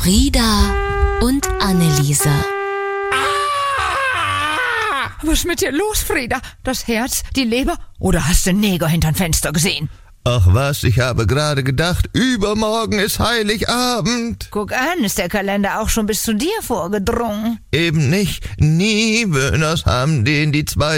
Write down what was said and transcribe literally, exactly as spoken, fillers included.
Frieda und Anneliese. Was ist mit dir los, Frieda? Das Herz, die Leber? Oder hast du einen Neger hinterm Fenster gesehen? Ach was, ich habe gerade gedacht, übermorgen ist Heiligabend. Guck an, ist der Kalender auch schon bis zu dir vorgedrungen? Eben nicht. Nie, Wöhners haben den die zwei